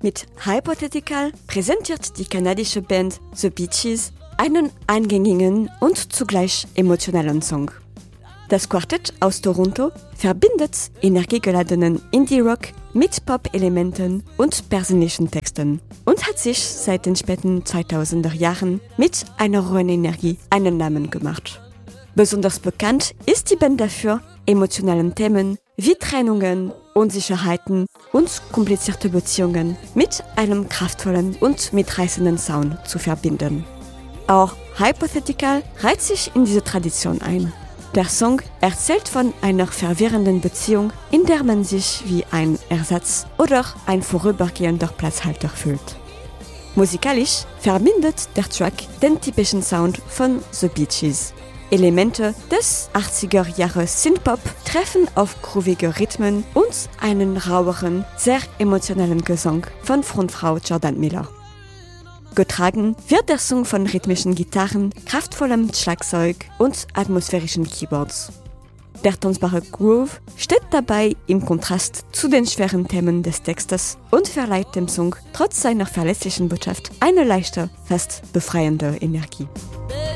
Mit Hypothetical präsentiert die kanadische Band The Beaches einen eingängigen und zugleich emotionalen Song. Das Quartett aus Toronto verbindet energiegeladenen Indie-Rock mit Pop-Elementen und persönlichen Texten und hat sich seit den späten 2000er Jahren mit einer hohen Energie einen Namen gemacht. Besonders bekannt ist die Band dafür, emotionalen Themen wie Trennungen, Unsicherheiten und komplizierte Beziehungen mit einem kraftvollen und mitreißenden Sound zu verbinden. Auch Hypothetical reiht sich in diese Tradition ein. Der Song erzählt von einer verwirrenden Beziehung, in der man sich wie ein Ersatz oder ein vorübergehender Platzhalter fühlt. Musikalisch verbindet der Track den typischen Sound von The Beaches. Elemente des 80er-Jahre Synthpop treffen auf groovige Rhythmen und einen raueren, sehr emotionalen Gesang von Frontfrau Jordan Miller. Getragen wird der Song von rhythmischen Gitarren, kraftvollem Schlagzeug und atmosphärischen Keyboards. Der tanzbare Groove steht dabei im Kontrast zu den schweren Themen des Textes und verleiht dem Song trotz seiner verlässlichen Botschaft eine leichte, fast befreiende Energie.